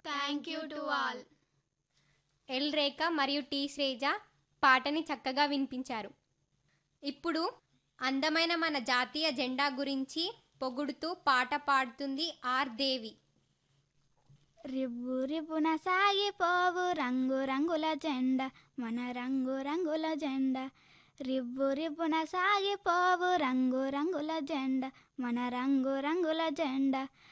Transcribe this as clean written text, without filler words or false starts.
Thank you to all. L రేఖ మరియు T శ్రేజ పాటని చక్కగా వినిపించారు. ఇప్పుడు అందమైన మన జాతీయ జెండా గురించి పొగుడుతూ పాట పాడుతుంది ఆర్ దేవి. రివ్వు రివ్వున సాగిపోవు రంగు రంగుల జెండా, మన రంగు రంగుల జెండా. రివ్వు రివ్వున సాగిపోవు రంగు రంగుల జెండా, మన రంగు రంగుల జెండా.